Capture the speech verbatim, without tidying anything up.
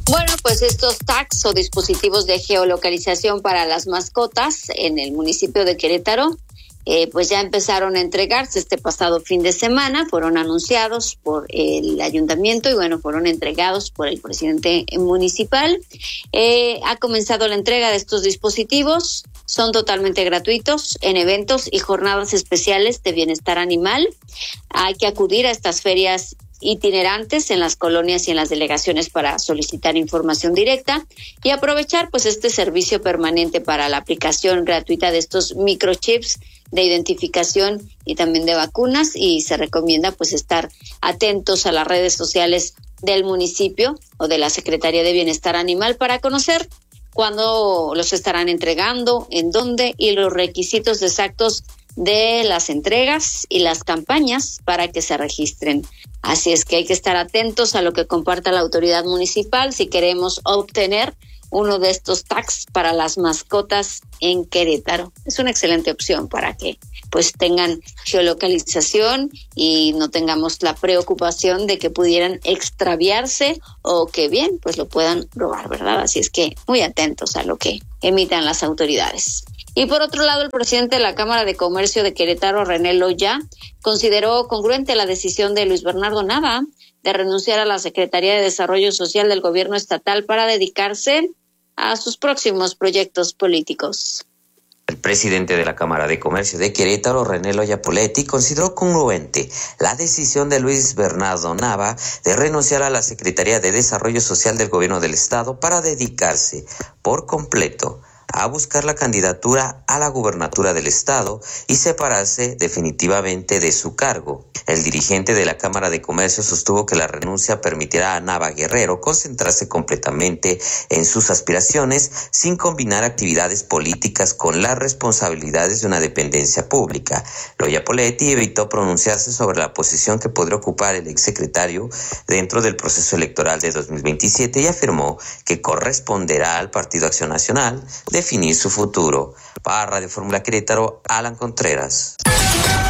Bueno, pues estos tags o dispositivos de geolocalización para las mascotas en el municipio de Querétaro, eh, pues ya empezaron a entregarse este pasado fin de semana, fueron anunciados por el ayuntamiento y bueno, fueron entregados por el presidente municipal. Eh, ha comenzado la entrega de estos dispositivos, son totalmente gratuitos en eventos y jornadas especiales de bienestar animal. Hay que acudir a estas ferias itinerantes en las colonias y en las delegaciones para solicitar información directa y aprovechar pues este servicio permanente para la aplicación gratuita de estos microchips de identificación y también de vacunas, y se recomienda pues estar atentos a las redes sociales del municipio o de la Secretaría de Bienestar Animal para conocer cuándo los estarán entregando, en dónde y los requisitos exactos de las entregas y las campañas para que se registren. Así es que hay que estar atentos a lo que comparta la autoridad municipal si queremos obtener uno de estos tags para las mascotas en Querétaro. Es una excelente opción para que pues tengan geolocalización y no tengamos la preocupación de que pudieran extraviarse o que bien pues lo puedan robar, ¿verdad? Así es que muy atentos a lo que emitan las autoridades. Y por otro lado, el presidente de la Cámara de Comercio de Querétaro, René Loya, consideró congruente la decisión de Luis Bernardo Nava de renunciar a la Secretaría de Desarrollo Social del gobierno estatal para dedicarse a sus próximos proyectos políticos. El presidente de la Cámara de Comercio de Querétaro, René Loya Poletti, consideró congruente la decisión de Luis Bernardo Nava de renunciar a la Secretaría de Desarrollo Social del gobierno del estado para dedicarse por completo a buscar la candidatura a la gubernatura del estado y separarse definitivamente de su cargo. El dirigente de la Cámara de Comercio sostuvo que la renuncia permitirá a Nava Guerrero concentrarse completamente en sus aspiraciones sin combinar actividades políticas con las responsabilidades de una dependencia pública. Loya Poletti evitó pronunciarse sobre la posición que podría ocupar el exsecretario dentro del proceso electoral de dos mil veintisiete y afirmó que corresponderá al Partido Acción Nacional definir su futuro. Para Radio Fórmula Querétaro, Alan Contreras.